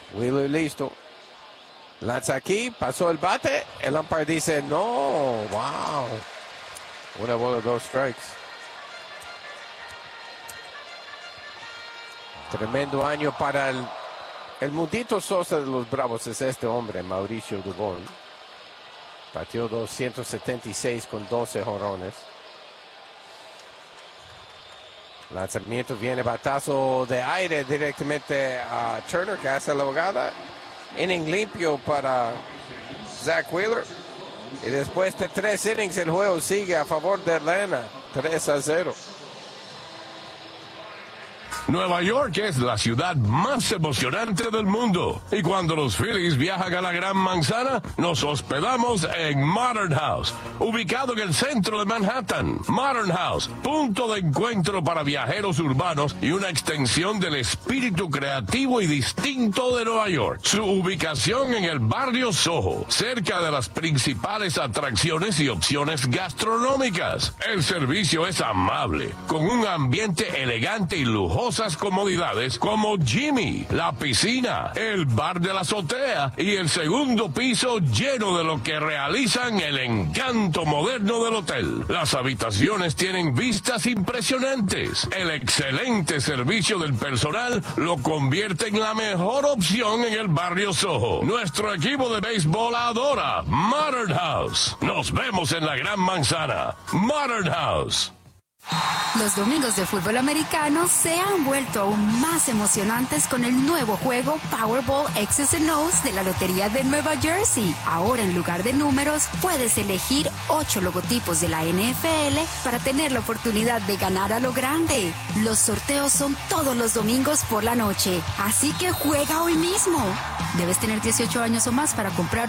Wheeler listo. Lanza aquí, pasó el bate. El umpire dice no. Wow. Una bola, 2 strikes. Tremendo año para el mundito Sosa de los Bravos. Es este hombre, Mauricio Dubón. Batió 276 con 12 jonrones. Lanzamiento, viene batazo de aire directamente a Turner, que hace la jugada. Inning limpio para Zach Wheeler. Y después de 3 innings, el juego sigue a favor de Atlanta, 3-0. Nueva York es la ciudad más emocionante del mundo. Y cuando los Phillies viajan a la Gran Manzana, nos hospedamos en Modern House, ubicado en el centro de Manhattan. Modern House, punto de encuentro para viajeros urbanos y una extensión del espíritu creativo y distinto de Nueva York. Su ubicación en el barrio Soho, cerca de las principales atracciones y opciones gastronómicas. El servicio es amable, con un ambiente elegante y lujoso, comodidades como Jimmy, la piscina, el bar de la azotea y el segundo piso lleno de lo que realizan el encanto moderno del hotel. Las habitaciones tienen vistas impresionantes. El excelente servicio del personal lo convierte en la mejor opción en el barrio Soho. Nuestro equipo de béisbol adora Modern House. Nos vemos en la Gran Manzana. Modern House. Los domingos de fútbol americano se han vuelto aún más emocionantes con el nuevo juego Powerball X's and O's de la Lotería de Nueva Jersey. Ahora, en lugar de números, puedes elegir 8 logotipos de la NFL para tener la oportunidad de ganar a lo grande. Los sorteos son todos los domingos por la noche, así que juega hoy mismo. Debes tener 18 años o más para comprar